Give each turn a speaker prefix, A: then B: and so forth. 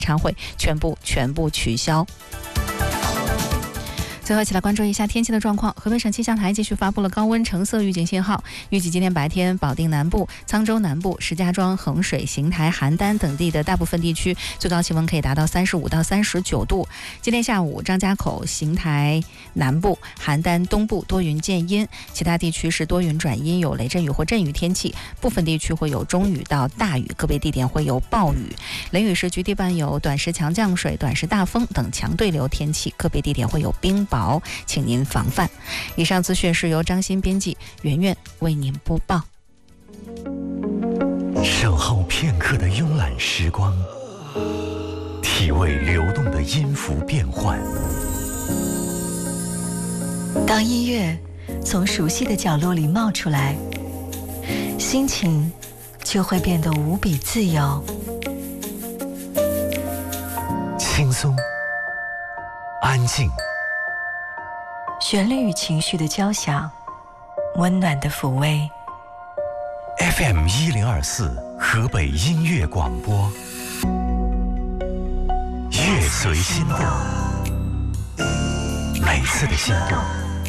A: 常会全部取消。最后一起来关注一下天气的状况。河北省气象台继续发布了高温橙色预警信号，预计今天白天保定南部、沧州南部、石家庄、衡水、邢台、邯郸等地的大部分地区最高气温可以达到35到39度。今天下午，张家口、邢台南部、邯郸东部多云见阴，其他地区是多云转阴，有雷阵雨或阵雨天气，部分地区会有中雨到大雨，个别地点会有暴雨。雷雨时局地伴有短时强降水、短时大风等强对流天气，个别地点会有冰雹，请您防范。以上资讯是由张欣编辑，圆圆为您播报。
B: 守候片刻的慵懒时光，体味流动的音符变换。
C: 当音乐从熟悉的角落里冒出来，心情就会变得无比自由。
B: 轻松，安静，
C: 旋律与情绪的交响，温暖的抚慰。
B: FM 1024河北音乐广播，乐随心动，每次的心动